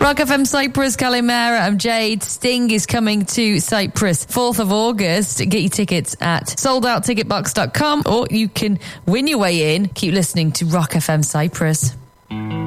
Rock FM Cyprus, Calimera, I'm Jade. Sting is coming to Cyprus 4th of August. Get your tickets at soldOutTicketBox.com, or you can win your way in. Keep listening to Rock FM Cyprus.